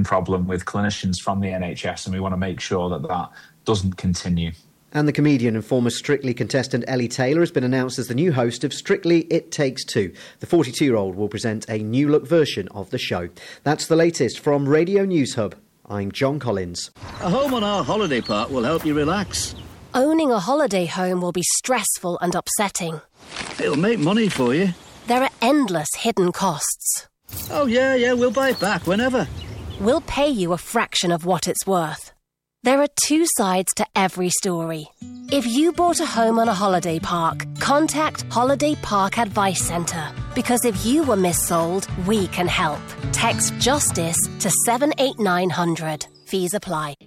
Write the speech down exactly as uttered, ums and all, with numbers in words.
problem with clinicians from the N H S, and we want to make sure that that doesn't continue. And the comedian and former Strictly contestant Ellie Taylor has been announced as the new host of Strictly It Takes Two. The forty-two-year-old will present a new-look version of the show. That's the latest from Radio News Hub. I'm John Collins. A home on our holiday park will help you relax. Owning a holiday home will be stressful and upsetting. It'll make money for you. There are endless hidden costs. Oh, yeah, yeah, we'll buy it back whenever. We'll pay you a fraction of what it's worth. There are two sides to every story. If you bought a home on a holiday park, contact Holiday Park Advice Centre. Because if you were missold, we can help. Text JUSTICE to seven eight nine hundred. Fees apply.